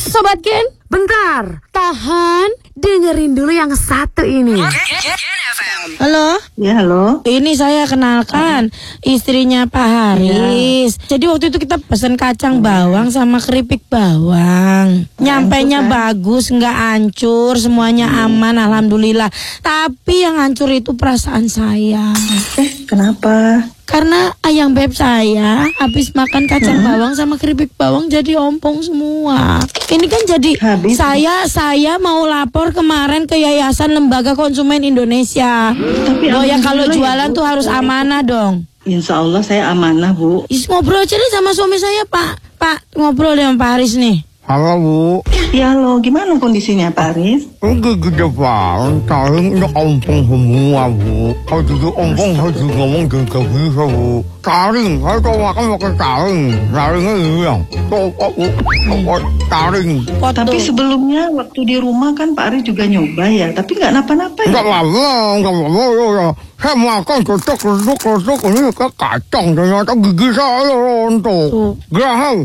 Sobat Gen, bentar, tahan, dengerin dulu yang satu ini. Halo? Ya, halo. Ini saya kenalkan istrinya Pak Haris. Jadi waktu itu kita pesen kacang bawang sama keripik bawang. Nyampainya bagus, nggak hancur, semuanya aman, alhamdulillah. Tapi yang hancur itu perasaan saya. Kenapa? Karena ayang beb saya habis makan kacang bawang sama keripik bawang jadi ompong semua. Ini kan jadi Habis. saya mau lapor kemarin ke Yayasan Lembaga Konsumen Indonesia. Tapi Oh ya, kalau alhamdulillah jualan ya, Bu. tuh harus amanah dong. Insya Allah saya amanah, Bu. Ngobrol aja deh sama suami saya, Pak. Pak, ngobrol deh sama Pak Haris nih. Halo Bu, Ya, halo. Gimana kondisinya, Pak Haris? gede banget, taring ini ompong semua Bu. Kalau itu ompong harus ngomong gak bisa Bu. Taring, kalau makan taring, taringnya hilang. Coba Bu, taring. Tapi sebelumnya waktu di rumah kan Pak Haris juga nyoba ya, tapi nggak napa-napa ya. Enggak lama ya. Saya makan ketuk ini ke kacang, ternyata gigi saya rontok. Geraham,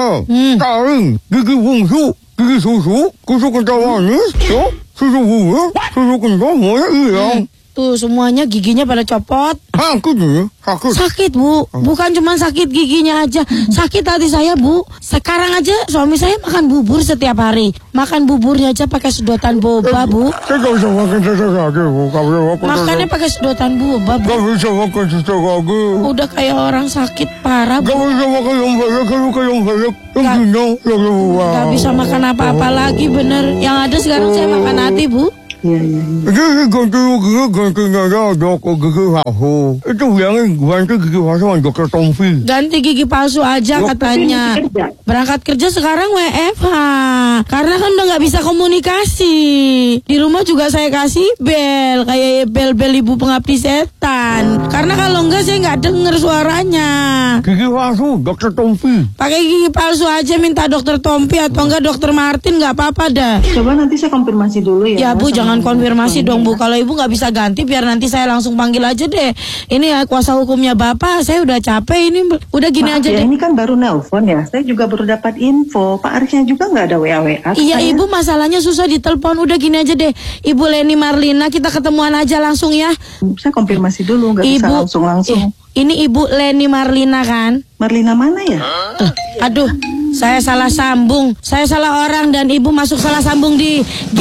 taring, gigi bungsu, gigi susu kental manis, susu bunga, susu kental semuanya hilang. Tuh semuanya giginya pada copot. Sakit ya? Sakit Bu, bukan cuma sakit giginya aja, sakit hati saya Bu. Sekarang aja suami saya makan bubur setiap hari. Makan buburnya aja pakai sedotan boba Bu. Saya gak bisa makan sesuatu Bu. Makannya pakai sedotan boba Bu. Gak bisa makan sesuatu. Udah kayak orang sakit parah Gak Bu. bisa makan yang banyak, yang gini, yang luar. Gak bisa makan apa-apa lagi bener. Yang ada sekarang saya makan hati Bu. Iya. Ini gantinya ada gigi palsu. Itu bilangin ganti gigi palsu sama dokter Tompi. Ganti gigi palsu aja katanya. Berangkat kerja sekarang WFH. Karena kan udah gak bisa komunikasi. Di rumah juga saya kasih bel. Kayak bel-bel ibu pengabdi setan. Karena kalau enggak saya gak denger suaranya. Gigi palsu, dokter Tompi. Pakai gigi palsu aja, minta dokter Tompi atau enggak dokter Martin, gak apa-apa dah. Coba nanti saya konfirmasi dulu ya. Ya Bu, sama jangan konfirmasi suami dong ya. Bu. Kalau Ibu nggak bisa ganti, biar nanti saya langsung panggil aja deh. Ini ya kuasa hukumnya Bapak. Saya udah capek ini. Udah gini Maaf aja ya, deh. ini kan baru nelpon ya. Saya juga baru dapat info. Pak Harisnya juga nggak ada WA. Iya Ibu, masalahnya susah ditelepon. Udah gini aja deh. Ibu Leni Marlina, kita ketemuan aja langsung ya. Saya konfirmasi dulu, nggak bisa langsung. Ini Ibu Leni Marlina kan? Marlina mana ya? Aduh, saya salah sambung. Saya salah orang dan Ibu masuk salah sambung di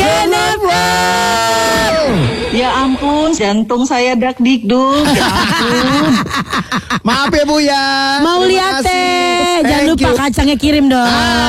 Genepwer. Ya ampun, jantung saya dak-dikduk. Ya ampun. Maaf ya Bu ya. Mau Terima lihat kasih. teh. Jangan Thank lupa you. kacangnya kirim dong.